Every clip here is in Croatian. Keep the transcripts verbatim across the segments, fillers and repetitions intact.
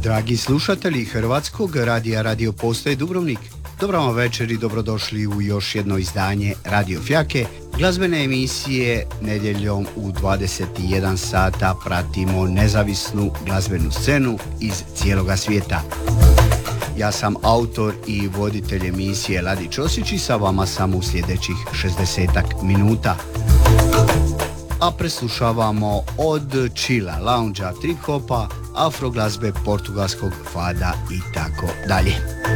Dragi slušatelji Hrvatskog radija Radio Postaje Dubrovnik, dobro vam večer i dobrodošli u još jedno izdanje Radio Fjake, glazbene emisije. Nedjeljom u dvadeset jedan sata pratimo nezavisnu glazbenu scenu iz cijeloga svijeta. Ja sam autor i voditelj emisije Ladi Ćosić i sa vama sam u sljedećih šezdesetak minuta. A preslušavamo od chilla, loungea, trip hopa, afro glazbe, portugalskog fada i tako dalje.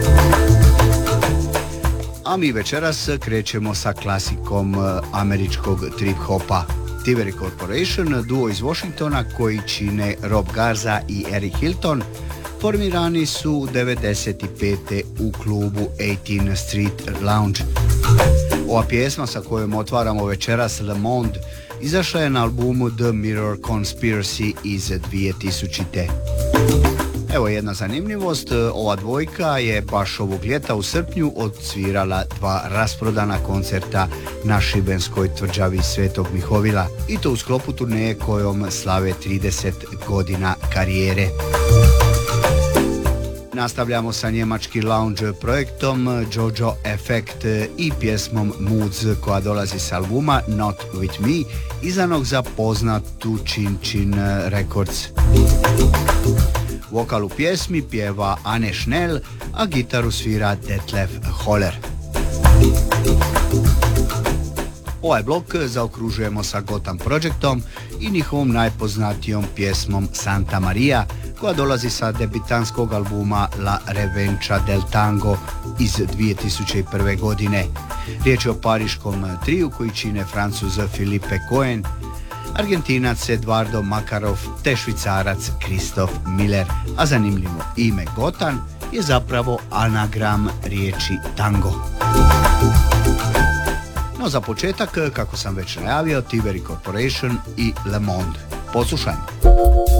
A mi večeras krećemo sa klasikom američkog trip hopa. Thievery Corporation, duo iz Washingtona koji čine Rob Garza i Eric Hilton, formirani su devedeset pete u klubu eighteenth Street Lounge. Ova pjesma sa kojom otvaramo večeras, Le Monde, izašla je na albumu The Mirror Conspiracy iz dvije tisućite. Evo jedna zanimljivost, ova dvojka je baš ovog ljeta u srpnju odsvirala dva rasprodana koncerta na šibenskoj tvrđavi Svetog Mihovila i to u sklopu turneje kojom slave trideset godina karijere. Nastavljamo sa njemački lounge projektom Jojo Effect i pjesmom Moods koja dolazi s albuma Not With Me, izdanog za poznatu Chin Chin Records. Vokal u pjesmi pjeva Anne Schnell, a gitaru svira Detlef Holler. Ovaj blok zaokružujemo sa Gotham Projectom i njihovom najpoznatijom pjesmom Santa Maria, koja dolazi sa debitanskog albuma La Revancha del Tango iz dvije tisuće prve. godine. Riječ je o pariškom triju koji čine Francuz Philippe Cohen, Argentinac Eduardo Makarov te Švicarac Christoph Miller, a zanimljivo ime Gotan je zapravo anagram riječi tango. No za početak, kako sam već najavio, Thievery Corporation i Le Monde. Poslušajmo.